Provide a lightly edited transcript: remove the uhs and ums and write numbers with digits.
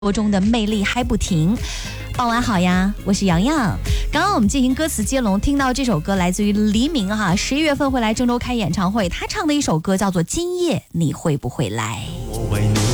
活中的魅力还不停。傍晚好呀，我是洋洋。刚刚我们进行歌词接龙，听到这首歌来自于黎明哈，11月份会来郑州开演唱会，他唱的一首歌叫做《今夜你会不会来》。 我为你